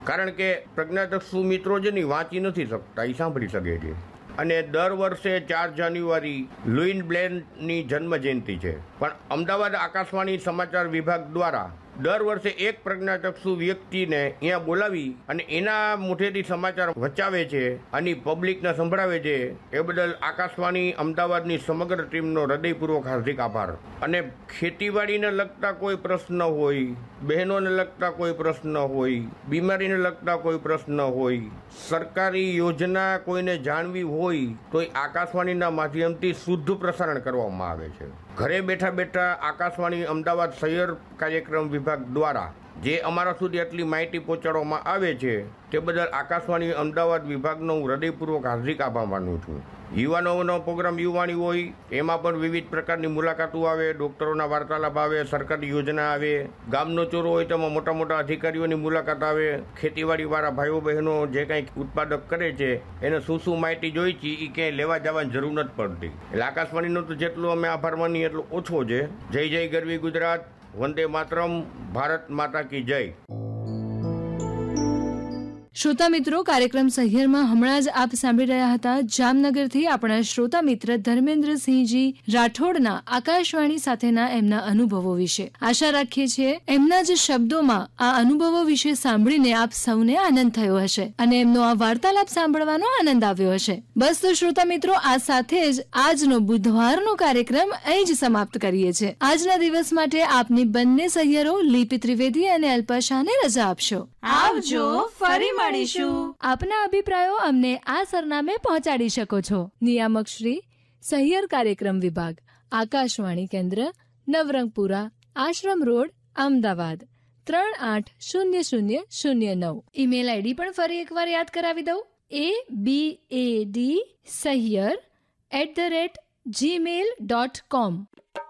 કારણ કે પ્રજ્ઞાચક્ષુ મિત્રો છે ને વાંચી નથી શકતા, એ સાંભળી શકે છે. અને દર વર્ષે 4 જાન્યુઆરી લુઈન બ્લેનની જન્મ જયંતિ છે. પણ અમદાવાદ આકાશવાણી સમાચાર વિભાગ દ્વારા દર વર્ષે એક પ્રજ્ઞાચક્ષુ વ્યક્તિને અહીંયા બોલાવી અને એના મુઠેથી સમાચાર વચાવે છે અને પબ્લિકને સંભળાવે છે. એ બદલ આકાશવાણી અમદાવાદની સમગ્ર ટીમનો હૃદયપૂર્વક હાર્દિક આભાર. અને ખેતીવાડીને લગતા કોઈ પ્રશ્ન હોય, બહેનોને લગતા કોઈ પ્રશ્ન હોય, બીમારીને લગતા કોઈ પ્રશ્ન હોય, સરકારી યોજના કોઈને જાણવી હોય તો એ આકાશવાણીના માધ્યમથી શુદ્ધ પ્રસારણ કરવામાં આવે છે. ઘરે બેઠા બેઠા આકાશવાણી અમદાવાદ શહેર કાર્યક્રમ વિભાગ દ્વારા જે અમારા સુધી આટલી માહિતી પહોંચાડવામાં આવે છે તે બદલ આકાશવાણી અમદાવાદ વિભાગનો હું હૃદયપૂર્વક હાર્દિક આભાર માનું છું. યુવાનોનો પ્રોગ્રામ યુવાણી હોય, એમાં પણ વિવિધ પ્રકારની મુલાકાતો આવે, ડૉક્ટરોના વાર્તાલાપ આવે, સરકારી યોજના આવે, ગામનો ચોરો હોય તેમાં મોટા મોટા અધિકારીઓની મુલાકાત આવે, ખેતીવાડીવાળા ભાઈઓ બહેનો જે કંઈક ઉત્પાદક કરે છે એને શું માહિતી જોઈ છે એ ક્યાંય લેવા જવાની જરૂર નથી પડતી. એટલે આકાશવાણીનો તો જેટલો અમે આભાર માનીએ એટલો ઓછો છે. જય જય ગરવી ગુજરાત, વંદે માતરમ, ભારત માતા કી જય. શ્રોતા મિત્રો, કાર્યક્રમ સહિયરમાં હમણાં જ આપ સાંભળી રહ્યા હતા જામનગરથી આપણા શ્રોતા મિત્ર ધર્મેન્દ્રસિંહજી રાઠોડના આકાશવાણી સાથેના એમના અનુભવો વિશે. આશા રાખીએ છીએ એમના જ શબ્દોમાં આ અનુભવો વિશે સાંભળીને આપ સૌને આનંદ થયો હશે અને એમનો આ વાર્તાલાપ સાંભળવાનો આનંદ આવ્યો હશે. બસ તો શ્રોતા મિત્રો, આ સાથે જ આજનો બુધવારનો કાર્યક્રમ અહીં જ સમાપ્ત કરીએ છીએ. આજના દિવસ માટે આપની બંને સહિયરો લીપી ત્રિવેદી અને અલ્પા શાહને રજા આપશો. આવજો, ફરી મળીશું. આપના અભિપ્રાયો અમને આ સરનામે પહોંચાડી શકો છો. નિયામક શ્રી, સહિયર કાર્યક્રમ વિભાગ, આકાશવાણી કેન્દ્ર, નવરંગપુરા, આશ્રમ રોડ, અમદાવાદ 380009. ઈમેલ આઈડી પણ ફરી એકવાર યાદ કરાવી દઉં: abad@gmail.com.